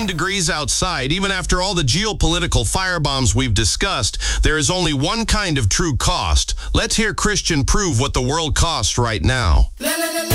14 degrees outside. Even after all the geopolitical firebombs we've discussed, there is only one kind of true cost. Let's hear Christian prove what the world costs right now.